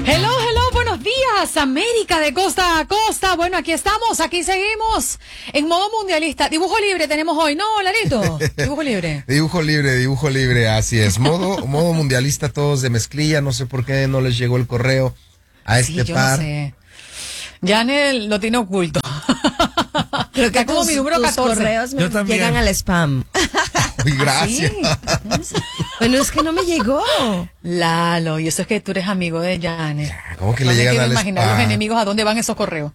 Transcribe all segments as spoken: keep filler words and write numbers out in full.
Hello, hello, buenos días, América de costa a costa. Bueno, aquí estamos, aquí seguimos en modo mundialista. Dibujo libre tenemos hoy, ¿no, Larito? Dibujo libre. Dibujo libre, dibujo libre, así es. Modo, modo mundialista, todos de mezclilla. No sé por qué no les llegó el correo a este sí, yo par. No sé. Janel lo tiene oculto. Creo que es como tus, mi número tus catorce. correos me llegan al spam. Uy, gracias. ¿Sí? Bueno, es que no me llegó. Lalo, y eso es que tú eres amigo de Janel. ¿Cómo que no le llegan al imaginar spam? los enemigos a dónde van esos correos.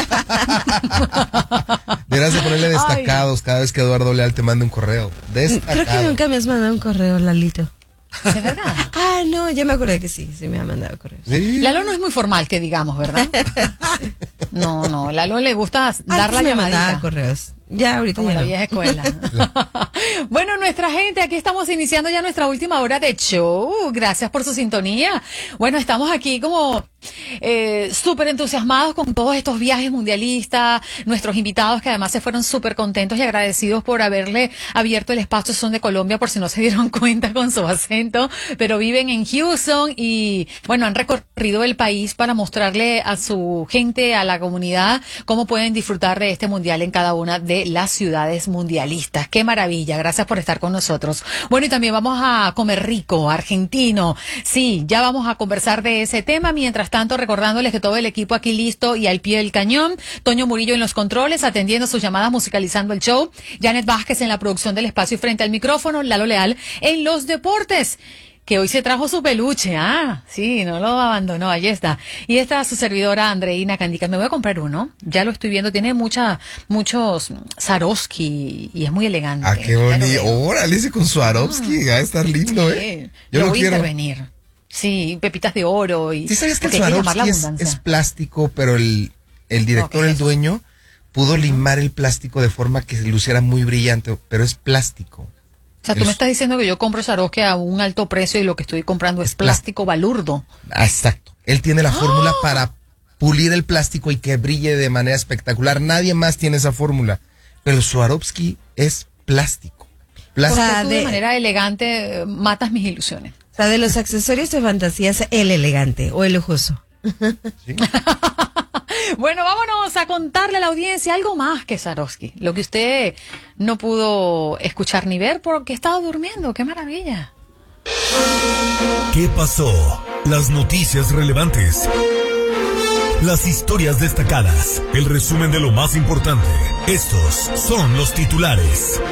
Deberás de ponerle destacados Ay. cada vez que Eduardo Leal te mande un correo. Destacado. Creo que nunca me has mandado un correo, Lalito. ¿De verdad? Ah, no, ya me acordé que sí, sí me ha mandado correos. ¿Sí? Lalo no es muy formal, que digamos, ¿verdad? No, no, Lalo le gusta dar la me llamadita. mandaba correos. Ya, ahorita Como ya la no. vieja escuela. Bueno, nuestra gente, aquí estamos iniciando ya nuestra última hora de show. Gracias por su sintonía. Bueno, estamos aquí como eh, súper entusiasmados con todos estos viajes mundialistas. Nuestros invitados que además se fueron súper contentos y agradecidos por haberle abierto el espacio Son de Colombia, por si no se dieron cuenta con su acento. Pero viven en Houston y, bueno, han recorrido el país para mostrarle a su gente, a la comunidad, cómo pueden disfrutar de este mundial en cada una de las ciudades mundialistas. ¡Qué maravilla! Gracias por estar con nosotros. Bueno, y también vamos a comer rico, argentino. Sí, ya vamos a conversar de ese tema. Mientras tanto, recordándoles que todo el equipo aquí listo y al pie del cañón. Toño Murillo en los controles, atendiendo sus llamadas, musicalizando el show. Janet Vázquez en la producción del espacio y frente al micrófono. Lalo Leal en los deportes, que hoy se trajo su peluche. Ah, sí, no lo abandonó, ahí está. Y esta su servidora Andreina Candica. Me voy a comprar uno, ya lo estoy viendo, tiene mucha, muchos Swarovski y es muy elegante. Ah, qué bonito. Órale, ese con Swarovski, ah, va a estar lindo, sí, ¿eh? Yo lo lo voy quiero. a intervenir. Sí, pepitas de oro y... ¿Sí sabes que el porque hay que llamar la Swarovski es, abundancia. es plástico, pero el, el director, Okay, el dueño, pudo limar el plástico de forma que se luciera muy brillante, pero es plástico. O sea, tú El- me estás diciendo que yo compro Swarovski a un alto precio y lo que estoy comprando es Es plástico. plástico balurdo. Ah, exacto. Él tiene la fórmula para pulir el plástico y que brille de manera espectacular. Nadie más tiene esa fórmula. Pero el Swarovski es plástico. Plástico. Porque sea, tú de- de manera elegante eh, matas mis ilusiones. O sea, de los accesorios de fantasía es el elegante o el lujoso. ¿Sí? Bueno, vámonos a contarle a la audiencia algo más que Swarovski. Lo que usted no pudo escuchar ni ver porque estaba durmiendo. ¡Qué maravilla! ¿Qué pasó? Las noticias relevantes. Las historias destacadas. El resumen de lo más importante. Estos son los titulares.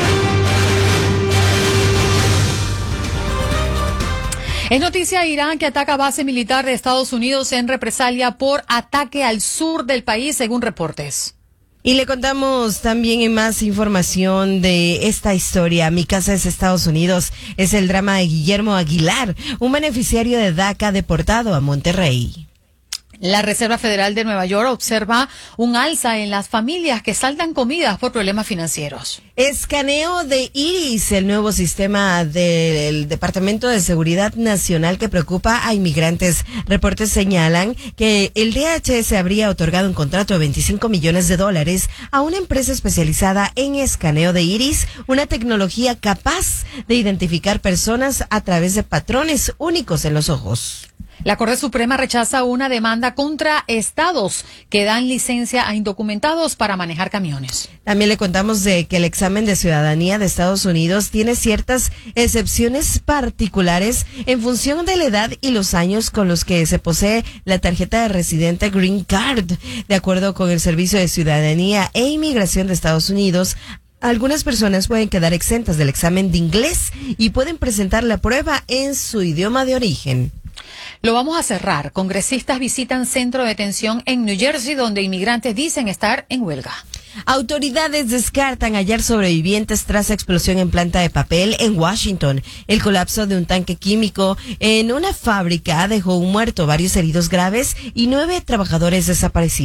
Es noticia Irán que ataca base militar de Estados Unidos en represalia por ataque al sur del país, según reportes. Y le contamos también en más información de esta historia. Mi casa es Estados Unidos. Es el drama de Guillermo Aguilar, un beneficiario de DACA deportado a Monterrey. La Reserva Federal de Nueva York observa un alza en las familias que saltan comidas por problemas financieros. Escaneo de iris, el nuevo sistema del Departamento de Seguridad Nacional que preocupa a inmigrantes. Reportes señalan que el D H S habría otorgado un contrato de veinticinco millones de dólares a una empresa especializada en escaneo de iris, una tecnología capaz de identificar personas a través de patrones únicos en los ojos. La Corte Suprema rechaza una demanda contra estados que dan licencia a indocumentados para manejar camiones. También le contamos de que el examen de ciudadanía de Estados Unidos tiene ciertas excepciones particulares en función de la edad y los años con los que se posee la tarjeta de residente Green Card. De acuerdo con el Servicio de Ciudadanía e Inmigración de Estados Unidos, algunas personas pueden quedar exentas del examen de inglés y pueden presentar la prueba en su idioma de origen. Lo vamos a cerrar. Congresistas visitan centro de detención en New Jersey donde inmigrantes dicen estar en huelga. Autoridades descartan hallar sobrevivientes tras explosión en planta de papel en Washington. El colapso de un tanque químico en una fábrica dejó un muerto, varios heridos graves y nueve trabajadores desaparecidos.